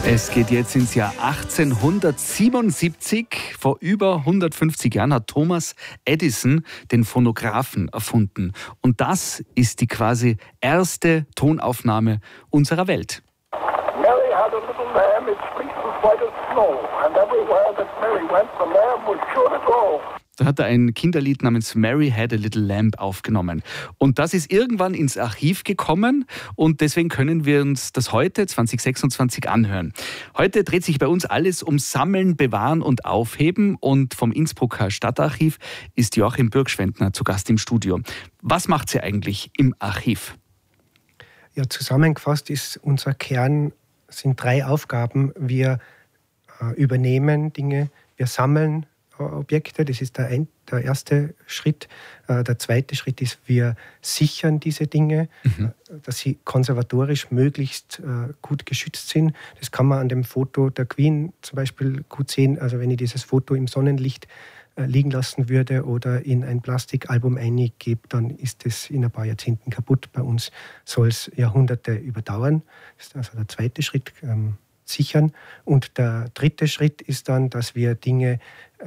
Es geht jetzt ins Jahr 1877. Vor über 150 Jahren hat Thomas Edison den Phonographen erfunden. Und das ist die quasi erste Tonaufnahme unserer Welt. Mary had a little lamb, its fleece was white as snow, and everywhere that Mary went, the lamb was sure to go. Da hat er ein Kinderlied namens Mary Had a Little Lamb aufgenommen. Und das ist irgendwann ins Archiv gekommen und deswegen können wir uns das heute, 2026, anhören. Heute dreht sich bei uns alles um Sammeln, Bewahren und Aufheben und vom Innsbrucker Stadtarchiv ist Joachim Bürgschwendner zu Gast im Studio. Was macht sie eigentlich im Archiv? Ja, zusammengefasst ist unser Kern, sind 3 Aufgaben. Wir übernehmen Dinge, wir sammeln Objekte, das ist der erste Schritt. Der zweite Schritt ist, wir sichern diese Dinge, dass sie konservatorisch möglichst gut geschützt sind. Das kann man an dem Foto der Queen zum Beispiel gut sehen. Also wenn ich dieses Foto im Sonnenlicht liegen lassen würde oder in ein Plastikalbum eingebe, dann ist es in ein paar Jahrzehnten kaputt. Bei uns soll es Jahrhunderte überdauern. Das ist also der zweite Schritt, sichern. Und der dritte Schritt ist dann, dass wir Dinge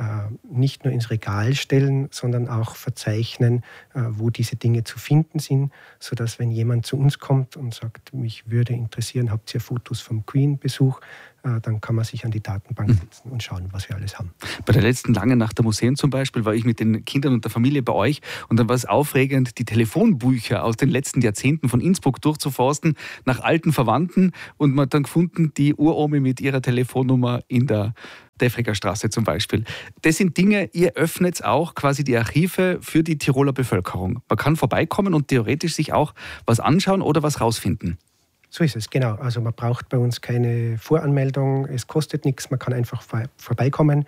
nicht nur ins Regal stellen, sondern auch verzeichnen, wo diese Dinge zu finden sind, sodass, wenn jemand zu uns kommt und sagt, mich würde interessieren, habt ihr Fotos vom Queen-Besuch, dann kann man sich an die Datenbank setzen und schauen, was wir alles haben. Bei der letzten Langen Nacht der Museen zum Beispiel war ich mit den Kindern und der Familie bei euch und dann war es aufregend, die Telefonbücher aus den letzten Jahrzehnten von Innsbruck durchzuforsten, nach alten Verwandten, und man hat dann gefunden, die Uromi mit ihrer Telefonnummer in der Defriger Straße zum Beispiel. Das sind Dinge, ihr öffnet auch quasi die Archive für die Tiroler Bevölkerung. Man kann vorbeikommen und theoretisch sich auch was anschauen oder was rausfinden. So ist es, genau. Also man braucht bei uns keine Voranmeldung, es kostet nichts, man kann einfach vorbeikommen.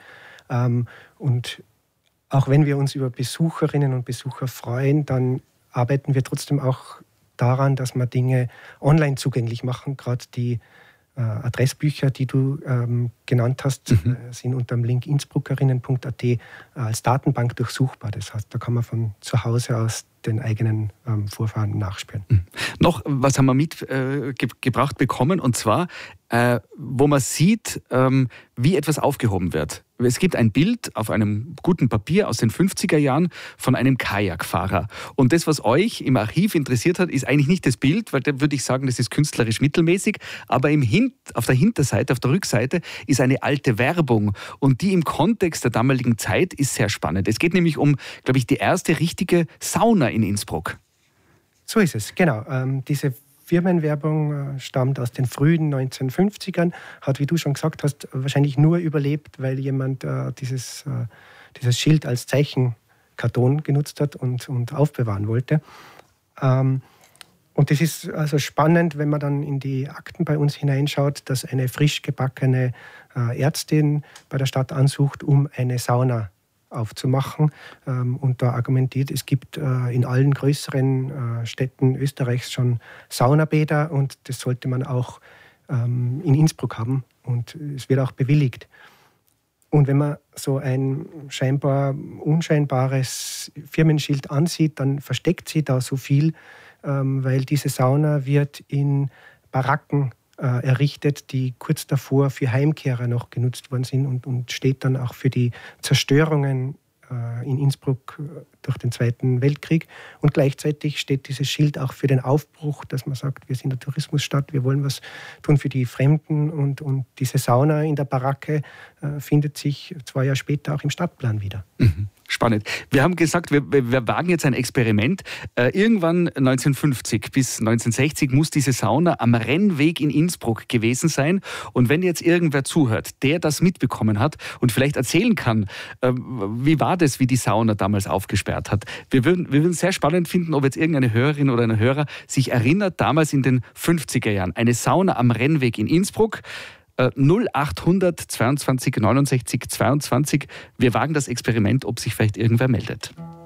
Und auch wenn wir uns über Besucherinnen und Besucher freuen, dann arbeiten wir trotzdem auch daran, dass wir Dinge online zugänglich machen. Gerade die Adressbücher, die du genannt hast, sind unter dem Link innsbruckerinnen.at als Datenbank durchsuchbar. Das heißt, da kann man von zu Hause aus den eigenen Vorfahren nachspüren. Noch was haben wir mitgebracht bekommen, und zwar, wo man sieht, wie etwas aufgehoben wird. Es gibt ein Bild auf einem guten Papier aus den 50er Jahren von einem Kajakfahrer. Und das, was euch im Archiv interessiert hat, ist eigentlich nicht das Bild, weil da würde ich sagen, das ist künstlerisch mittelmäßig. Aber auf der Hinterseite, auf der Rückseite, ist eine alte Werbung. Und die im Kontext der damaligen Zeit ist sehr spannend. Es geht nämlich um, glaube ich, die erste richtige Sauna in Innsbruck. So ist es, genau. Diese Firmenwerbung stammt aus den frühen 1950ern, hat, wie du schon gesagt hast, wahrscheinlich nur überlebt, weil jemand dieses Schild als Zeichenkarton genutzt hat und aufbewahren wollte. Und das ist also spannend, wenn man dann in die Akten bei uns hineinschaut, dass eine frisch gebackene Ärztin bei der Stadt ansucht, um eine Sauna aufzumachen, und da argumentiert, es gibt in allen größeren Städten Österreichs schon Saunabäder und das sollte man auch in Innsbruck haben, und es wird auch bewilligt. Und wenn man so ein scheinbar unscheinbares Firmenschild ansieht, dann versteckt sie da so viel, weil diese Sauna wird in Baracken errichtet, die kurz davor für Heimkehrer noch genutzt worden sind und steht dann auch für die Zerstörungen in Innsbruck durch den Zweiten Weltkrieg. Und gleichzeitig steht dieses Schild auch für den Aufbruch, dass man sagt, wir sind eine Tourismusstadt, wir wollen was tun für die Fremden. Und diese Sauna in der Baracke findet sich 2 Jahre später auch im Stadtplan wieder. Spannend. Wir haben gesagt, wir wagen jetzt ein Experiment. Irgendwann 1950 bis 1960 muss diese Sauna am Rennweg in Innsbruck gewesen sein. Und wenn jetzt irgendwer zuhört, der das mitbekommen hat und vielleicht erzählen kann, wie war das, wie die Sauna damals aufgesperrt hat. Wir würden es sehr spannend finden, ob jetzt irgendeine Hörerin oder ein Hörer sich erinnert, damals in den 50er Jahren. Eine Sauna am Rennweg in Innsbruck. 0800 22 69 22. Wir wagen das Experiment, ob sich vielleicht irgendwer meldet.